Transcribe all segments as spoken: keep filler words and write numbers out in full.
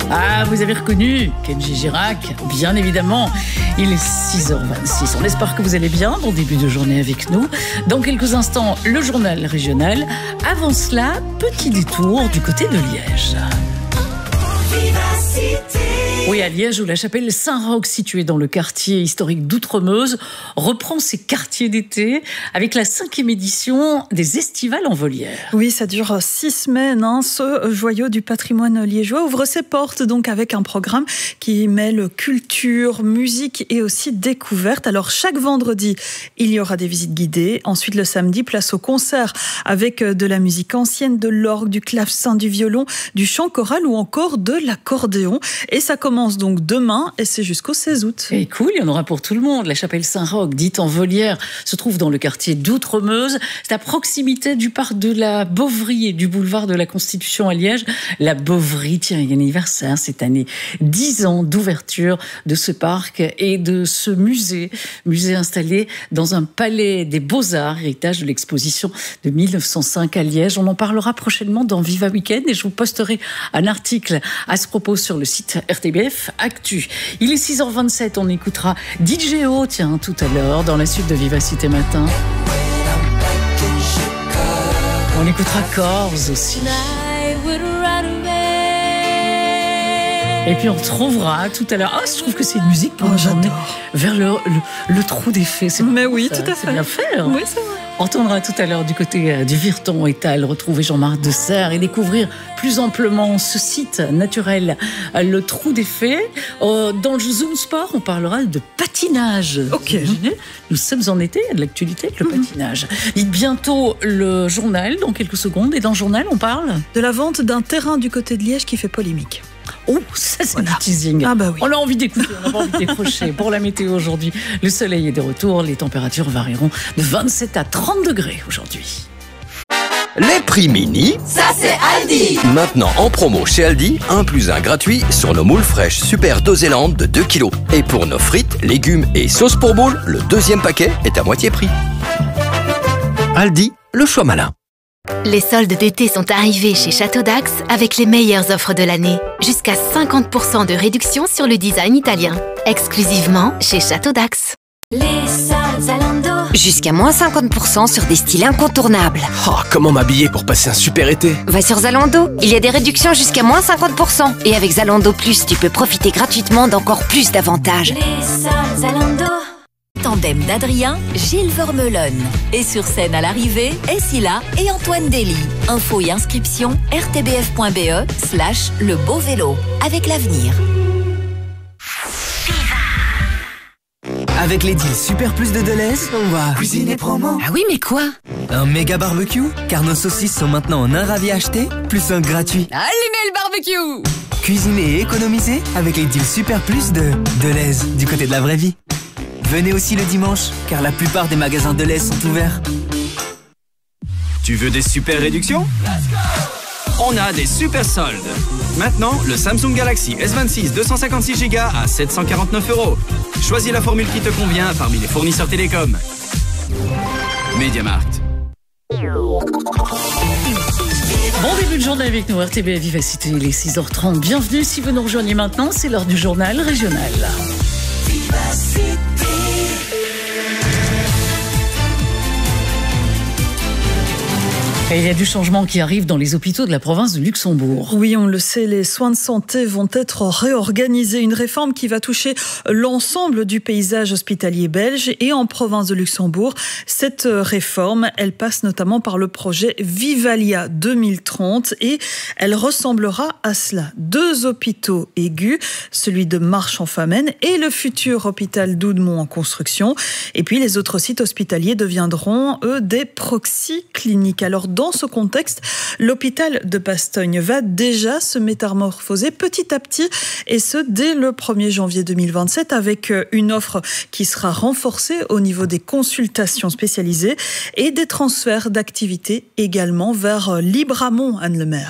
Ah, vous avez reconnu Kenji Girac, bien évidemment. Il est six heures vingt-six. On espère que vous allez bien. Bon début de journée avec nous. Dans quelques instants, le journal régional. Avant cela, petit détour du côté de Liège. Oui, à Liège, où la chapelle Saint-Roch, située dans le quartier historique d'Outremeuse, reprend ses quartiers d'été avec la cinquième édition des Estivales en Volière. Oui, ça dure six semaines. Hein. Ce joyau du patrimoine liégeois ouvre ses portes donc avec un programme qui mêle culture, musique et aussi découverte. Alors, chaque vendredi, il y aura des visites guidées. Ensuite, le samedi, place au concert avec de la musique ancienne, de l'orgue, du clavecin, du violon, du chant choral ou encore de l'accordéon. Et ça commence donc demain et c'est jusqu'au seize août. Et cool, il y en aura pour tout le monde. La chapelle Saint-Roch, dite en Volière, se trouve dans le quartier d'Outremeuse. C'est à proximité du parc de la Beauvrie et du boulevard de la Constitution à Liège. La Beauvrie tient un anniversaire cette année. dix ans d'ouverture de ce parc et de ce musée. Musée installé dans un palais des Beaux-Arts, héritage de l'exposition de mille neuf cent cinq à Liège. On en parlera prochainement dans Viva Weekend et je vous posterai un article à ce propos sur le site R T B F Actu. Il est six heures vingt-sept, on écoutera D J O, tiens, tout à l'heure, dans la suite de Vivacité Matin. On écoutera Corrs aussi. Et puis on retrouvera tout à l'heure. Ah, je trouve que c'est une musique pour nous emmener vers le, le, le trou des fées. C'est Mais oui, ça, tout à fait. C'est bien fait. Hein. Oui, c'est vrai. On entendra tout à l'heure du côté du Virton Étal, retrouver Jean-Marc Desserre et découvrir plus amplement ce site naturel, le Trou des Fées. Dans le Zoom Sport, on parlera de patinage. Ok. Nous sommes en été, il y a de l'actualité avec le mmh. patinage. Et bientôt le journal, dans quelques secondes. Et dans le journal, on parle de la vente d'un terrain du côté de Liège qui fait polémique. Oh, ça c'est voilà. du teasing. Ah bah oui. On a envie d'écouter, on a envie de décrocher. Pour la météo aujourd'hui, le soleil est de retour, les températures varieront de vingt-sept à trente degrés aujourd'hui. Les prix mini, ça c'est Aldi. Maintenant en promo chez Aldi, un plus un gratuit sur nos moules fraîches Super Doséland de deux kilos. Et pour nos frites, légumes et sauces pour boules, le deuxième paquet est à moitié prix. Aldi, le choix malin. Les soldes d'été sont arrivés chez Château d'Ax avec les meilleures offres de l'année. Jusqu'à cinquante pour cent de réduction sur le design italien. Exclusivement chez Château d'Ax. Les soldes Zalando. Jusqu'à moins cinquante pour cent sur des styles incontournables. Oh, comment m'habiller pour passer un super été? Va sur Zalando, il y a des réductions jusqu'à moins cinquante pour cent. Et avec Zalando Plus, tu peux profiter gratuitement d'encore plus d'avantages. Les soldes Zalando. Tandem d'Adrien, Gilles Vermeulen. Et sur scène à l'arrivée, Essila et Antoine Dely. Info et inscription r t b f point b e slash le beau vélo. Avec l'avenir. Avec les deals Super Plus de Deleuze, on va cuisiner promo. Ah oui, mais quoi? Un méga barbecue, car nos saucisses sont maintenant en un ravi acheté, plus un gratuit. Allumez le barbecue! Cuisiner et économiser avec les deals Super Plus de Deleuze, du côté de la vraie vie. Venez aussi le dimanche, car la plupart des magasins Deleuze sont ouverts. Tu veux des super réductions? On a des super soldes. Maintenant, le Samsung Galaxy S vingt-six deux cent cinquante-six giga à sept cent quarante-neuf euros. Choisis la formule qui te convient parmi les fournisseurs télécoms. MediaMarkt. Bon début de journée avec nous, R T B Vivacité, il est six heures trente. Bienvenue, si vous nous rejoignez maintenant, c'est l'heure du journal régional. Vivacité. Et il y a du changement qui arrive dans les hôpitaux de la province de Luxembourg. Oui, on le sait, les soins de santé vont être réorganisés. Une réforme qui va toucher l'ensemble du paysage hospitalier belge et en province de Luxembourg. Cette réforme, elle passe notamment par le projet Vivalia deux mille trente et elle ressemblera à cela. Deux hôpitaux aigus, celui de Marche-en-Famenne et le futur hôpital d'Oudemont en construction. Et puis les autres sites hospitaliers deviendront, eux, des proxy cliniques. Alors, dans ce contexte, l'hôpital de Bastogne va déjà se métamorphoser petit à petit, et ce dès le premier janvier deux mille vingt-sept, avec une offre qui sera renforcée au niveau des consultations spécialisées et des transferts d'activités également vers Libramont, Anne Lemaire.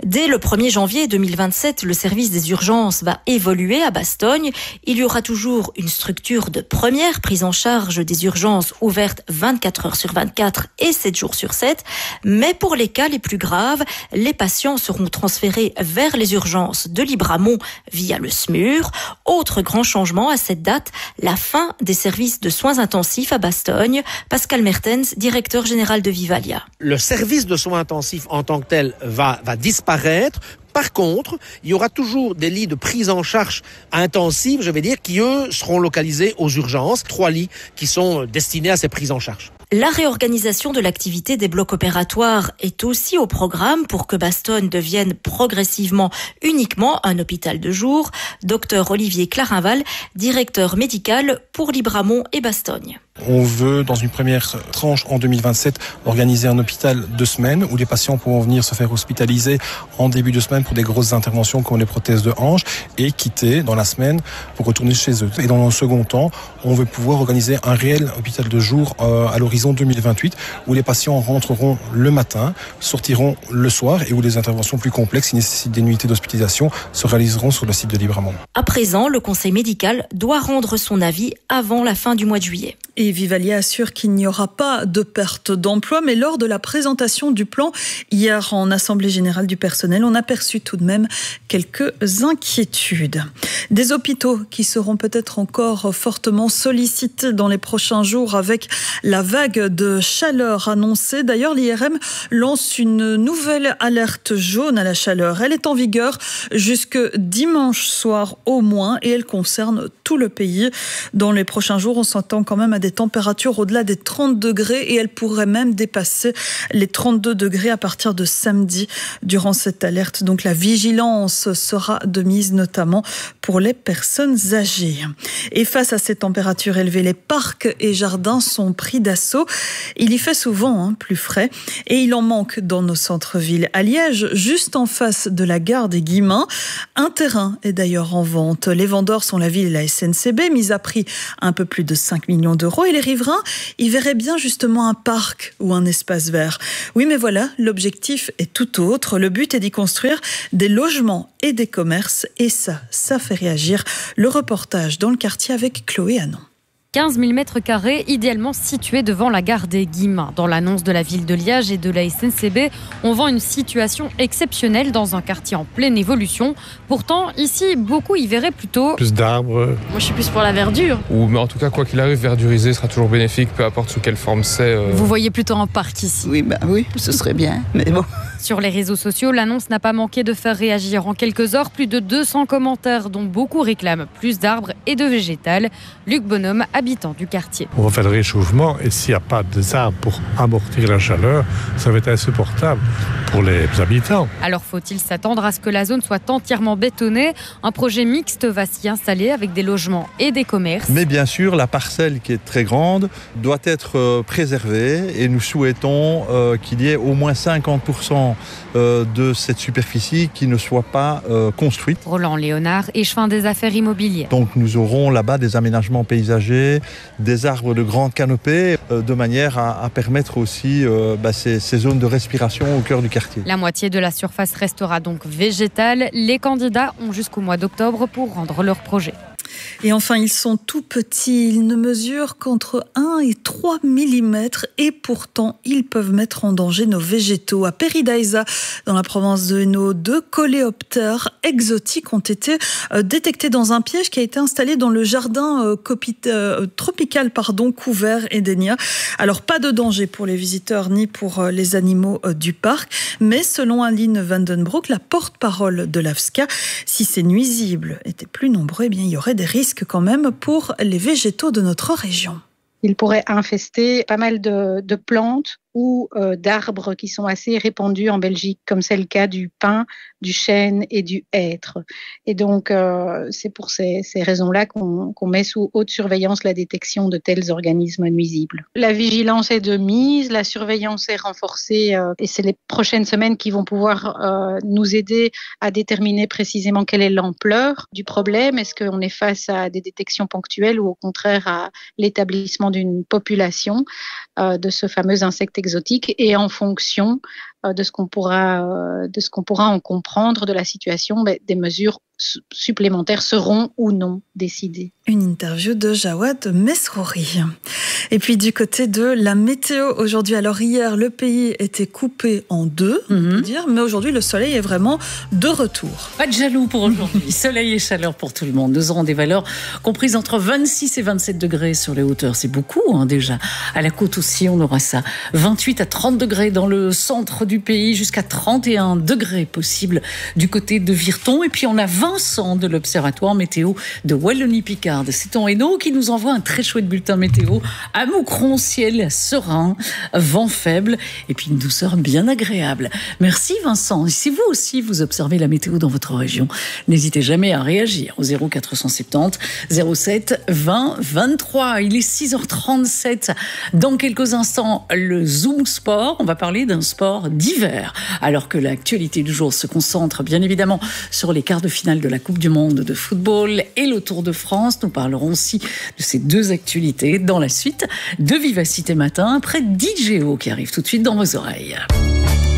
Dès le premier janvier deux mille vingt-sept, le service des urgences va évoluer à Bastogne. Il y aura toujours une structure de première prise en charge des urgences ouverte vingt-quatre heures sur vingt-quatre et sept jours sur sept. Mais pour les cas les plus graves, les patients seront transférés vers les urgences de Libramont via le S M U R. Autre grand changement à cette date, la fin des services de soins intensifs à Bastogne. Pascal Mertens, directeur général de Vivalia. Le service de soins intensifs en tant que tel va, va disparaître. Par contre, il y aura toujours des lits de prise en charge intensive, je vais dire, qui eux seront localisés aux urgences. Trois lits qui sont destinés à ces prises en charge. La réorganisation de l'activité des blocs opératoires est aussi au programme pour que Bastogne devienne progressivement uniquement un hôpital de jour. Docteur Olivier Clarinval, directeur médical pour Libramont et Bastogne. On veut, dans une première tranche en deux mille vingt-sept, organiser un hôpital de semaine où les patients pourront venir se faire hospitaliser en début de semaine pour des grosses interventions comme les prothèses de hanche et quitter dans la semaine pour retourner chez eux. Et dans un second temps, on veut pouvoir organiser un réel hôpital de jour euh, à l'horizon deux mille vingt-huit où les patients rentreront le matin, sortiront le soir et où les interventions plus complexes qui nécessitent des nuitées d'hospitalisation se réaliseront sur le site de Libramont. À présent, le conseil médical doit rendre son avis avant la fin du mois de juillet. Et Vivalia assure qu'il n'y aura pas de perte d'emploi, mais lors de la présentation du plan hier en Assemblée générale du personnel, on a perçu tout de même quelques inquiétudes. Des hôpitaux qui seront peut-être encore fortement sollicités dans les prochains jours avec la vague de chaleur annoncée. D'ailleurs, l'I R M lance une nouvelle alerte jaune à la chaleur. Elle est en vigueur jusque dimanche soir au moins et elle concerne tout le pays. Dans les prochains jours, on s'attend quand même à des températures au-delà des trente degrés et elles pourraient même dépasser les trente-deux degrés à partir de samedi durant cette alerte. Donc la vigilance sera de mise notamment pour les personnes âgées. Et face à ces températures élevées, les parcs et jardins sont pris d'assaut. Il y fait souvent hein, plus frais et il en manque dans nos centres-villes. À Liège, juste en face de la gare des Guillemins, un terrain est d'ailleurs en vente. Les vendeurs sont la ville et la S N C B, mis à prix un peu plus de cinq millions d'euros. Et les riverains, ils verraient bien justement un parc ou un espace vert. Oui, mais voilà, l'objectif est tout autre. Le but est d'y construire des logements et des commerces. Et ça, ça fait réagir. Le reportage dans le quartier avec Chloé Hanon. quinze mille mètres carrés, idéalement situés devant la gare des Guillemins. Dans l'annonce de la ville de Liège et de la S N C B, on vend une situation exceptionnelle dans un quartier en pleine évolution. Pourtant, ici, beaucoup y verraient plutôt plus d'arbres. Moi, je suis plus pour la verdure. Ou, mais en tout cas, quoi qu'il arrive, verduriser sera toujours bénéfique, peu importe sous quelle forme c'est. Euh... Vous voyez plutôt un parc ici? Oui, bah oui, ce serait bien, mais bon. Sur les réseaux sociaux, l'annonce n'a pas manqué de faire réagir. En quelques heures, plus de deux cents commentaires, dont beaucoup réclament plus d'arbres et de végétal. Luc Bonhomme, habitant du quartier. On va faire le réchauffement et s'il n'y a pas d'arbres pour amortir la chaleur, ça va être insupportable pour les habitants. Alors faut-il s'attendre à ce que la zone soit entièrement bétonnée? Un projet mixte va s'y installer avec des logements et des commerces. Mais bien sûr, la parcelle qui est très grande doit être préservée et nous souhaitons euh, qu'il y ait au moins cinquante pour cent de cette superficie qui ne soit pas euh, construite. Roland Léonard, échevin des affaires immobilières. Donc nous aurons là-bas des aménagements paysagers, des arbres de grande canopée, euh, de manière à, à permettre aussi euh, bah, ces, ces zones de respiration au cœur du quartier. La moitié de la surface restera donc végétale. Les candidats ont jusqu'au mois d'octobre pour rendre leur projet. Et enfin, ils sont tout petits, ils ne mesurent qu'entre un et trois millimètres et pourtant, ils peuvent mettre en danger nos végétaux. À Peridaisa, dans la province de Hainaut, deux coléoptères exotiques ont été détectés dans un piège qui a été installé dans le jardin tropical pardon, couvert Edenia. Alors, pas de danger pour les visiteurs ni pour les animaux du parc, mais selon Aline Vandenbroek, la porte-parole de l'A F S C A, si ces nuisibles étaient plus nombreux, eh bien, il y aurait des risques quand même pour les végétaux de notre région. Il pourrait infester pas mal de, de plantes ou euh, d'arbres qui sont assez répandus en Belgique, comme c'est le cas du pin, du chêne et du hêtre. Et donc, euh, c'est pour ces, ces raisons-là qu'on, qu'on met sous haute surveillance la détection de tels organismes nuisibles. La vigilance est de mise, la surveillance est renforcée euh, et c'est les prochaines semaines qui vont pouvoir euh, nous aider à déterminer précisément quelle est l'ampleur du problème. Est-ce qu'on est face à des détections ponctuelles ou au contraire à l'établissement d'une population euh, de ce fameux insecte exotique, et en fonction euh, de ce qu'on pourra, euh, de ce qu'on pourra en comprendre de la situation, ben, des mesures supplémentaires seront ou non décidées. Une interview de Jawad Mesrouri. Et puis du côté de la météo aujourd'hui, alors hier le pays était coupé en deux, on peut dire, mais aujourd'hui le soleil est vraiment de retour. Pas de jaloux pour aujourd'hui, soleil et chaleur pour tout le monde. Nous aurons des valeurs comprises entre vingt-six et vingt-sept degrés sur les hauteurs, c'est beaucoup hein, déjà. À la côte aussi on aura ça, vingt-huit à trente degrés dans le centre du pays, jusqu'à trente et un degrés possible du côté de Virton. Et puis on a Vincent de l'Observatoire météo de Wallonie-Picarde. C'est en Hainaut qui nous envoie un très chouette bulletin météo. À Moucron, ciel serein, vent faible et puis une douceur bien agréable. Merci Vincent. Et si vous aussi vous observez la météo dans votre région, n'hésitez jamais à réagir au zéro quatre cent soixante-dix zéro sept vingt vingt-trois. Il est six heures trente-sept. Dans quelques instants, le Zoom Sport. On va parler d'un sport d'hiver. Alors que l'actualité du jour se concentre bien évidemment sur les quarts de finale de la Coupe du Monde de football et le Tour de France. Nous parlerons aussi de ces deux actualités dans la suite de Vivacité Matin, après D J O qui arrive tout de suite dans vos oreilles.